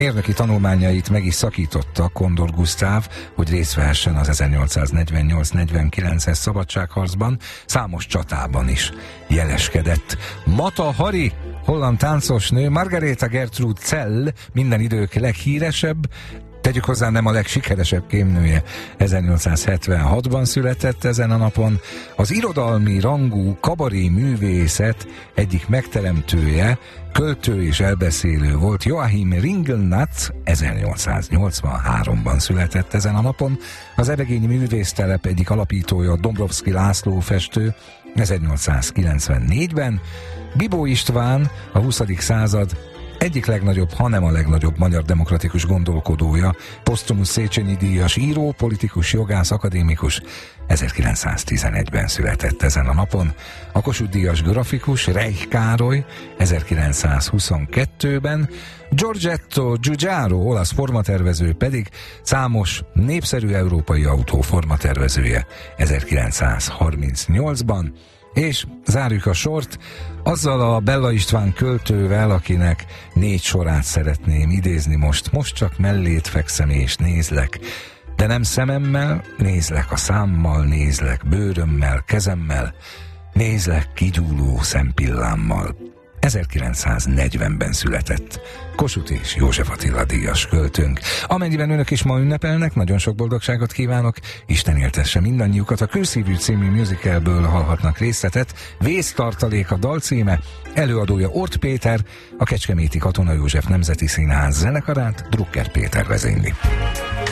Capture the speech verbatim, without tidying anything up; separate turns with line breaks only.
Mérnöki tanulmányait meg is szakította Kondor Gusztáv, hogy részt vehessen az ezernyolcszáznegyvennyolc negyvenkilences szabadságharcban, számos csatában is jeleskedett. Mata Hari, holland táncosnő, Margareta Gertrud Zell, minden idők leghíresebb, tegyük hozzá, nem a legsikeresebb kémnője, ezernyolcszázhetvenhatban született ezen a napon. Az irodalmi rangú kabaré művészet egyik megteremtője, költő és elbeszélő volt. Joachim Ringelnatz ezernyolcszáznyolcvanháromban született ezen a napon. Az Eregényi Művésztelep egyik alapítója, Dombrovszky László festő, ezernyolcszázkilencvennégyben. Bibó István, a huszadik század egyik legnagyobb, ha nem a legnagyobb magyar demokratikus gondolkodója, posztumusz Széchenyi díjas író, politikus, jogász, akadémikus, ezerkilencszáztizenegyben született ezen a napon. A Kossuth díjas grafikus Reich Károly ezerkilencszázhuszonkettőben, Giorgetto Giugiaro, olasz formatervező pedig számos népszerű európai autó formatervezője ezerkilencszázharmincnyolcban, és zárjuk a sort azzal a Bella István költővel, akinek négy sorát szeretném idézni most. Most csak mellét fekszem és nézlek, de nem szememmel, nézlek a számmal, nézlek bőrömmel, kezemmel, nézlek kigyúló szempillámmal. ezerkilencszáznegyvenben született Kossuth és József Attila díjas költőnk. Amennyiben önök is ma ünnepelnek, nagyon sok boldogságot kívánok, Isten éltesse mindannyiukat. A Kőszívű című musicalből hallhatnak részletet, Vésztartalék a dal címe, előadója Orth Péter, a Kecskeméti Katona József Nemzeti Színház zenekarát Drucker Péter vezényli.